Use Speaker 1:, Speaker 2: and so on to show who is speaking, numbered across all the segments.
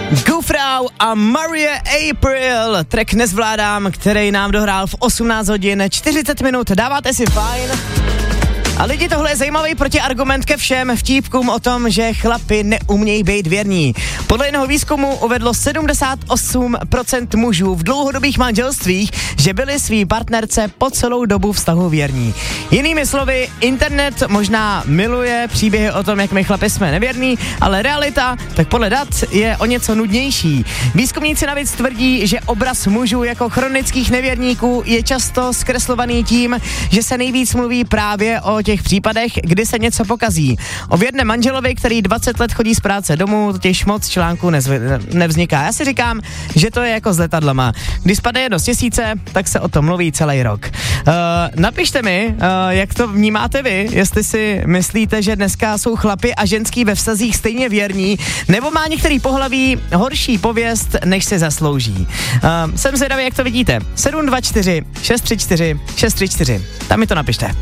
Speaker 1: Gufrau a Maria April, track Nezvládám, který nám dohrál v 18 hodin 40 minut. Dáváte si fajn? A lidi, tohle je zajímavý protiargument ke všem vtípkům o tom, že chlapi neumějí být věrní. Podle jednoho výzkumu uvedlo 78% mužů v dlouhodobých manželstvích, že byli svý partnerce po celou dobu vztahu věrní. Jinými slovy, internet možná miluje příběhy o tom, jak my chlapi jsme nevěrní, ale realita, tak podle dat, je o něco nudnější. Výzkumníci navíc tvrdí, že obraz mužů jako chronických nevěrníků je často zkreslovaný tím, že se nejvíc mluví právě o těch případech, kdy se něco pokazí. O věrném manželovi, který 20 let chodí z práce domů, totiž moc článků nevzniká. Já si říkám, že to je jako s letadlama. Když spadne jedno z tisíce, tak se o tom mluví celý rok. Napište mi, jak to vnímáte vy, jestli si myslíte, že dneska jsou chlapi a ženský ve vztazích stejně věrní, nebo má některý pohlaví horší pověst, než se zaslouží. Jsem zvědavý, jak to vidíte. 724 634 634. Tam mi to napište.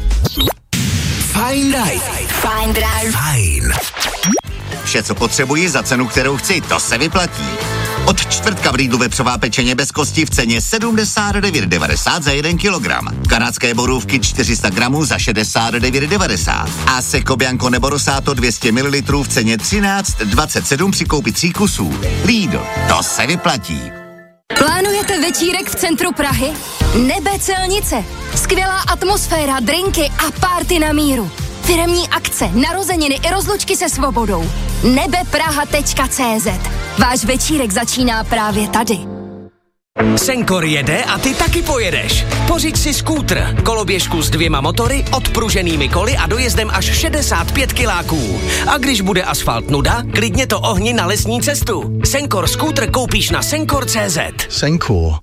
Speaker 2: Fajn Drive.
Speaker 3: Fajn Drive.
Speaker 2: Fajn. Vše, co potřebuji za cenu, kterou chci, to se vyplatí. Od čtvrtka v Lidlu vepřová pečeně bez kosti v ceně 79,90 za 1 kilogram. Kanadské borůvky 400 gramů za 69,90. A Seco Bianco nebo Rosato 200 ml v ceně 13,27 při koupi 3 kusů. Lidl, to se vyplatí.
Speaker 3: Plánujete večírek v centru Prahy? Nebe Celnice. Skvělá atmosféra, drinky a party na míru. Firemní akce, narozeniny i rozlučky se svobodou. nebepraha.cz. Váš večírek začíná právě tady.
Speaker 4: Senkor jede a ty taky pojedeš. Pořiď si skútr, koloběžku s 2 motory, odpruženými koly a dojezdem až 65 kiláků. A když bude asfalt nuda, klidně to ohni na lesní cestu. Senkor skútr koupíš na senkor.cz.
Speaker 5: Senkor.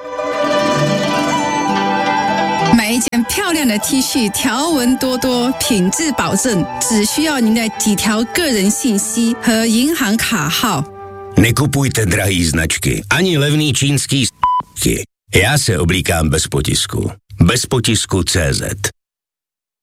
Speaker 6: 买一件漂亮的 T 恤，条纹多多，品质保证，只需要您的几条个人信息和银行卡号。
Speaker 7: Nekupujte drahý značky, ani levný čínský s***ky. Já se oblíkám bez potisku. Bezpotisku.cz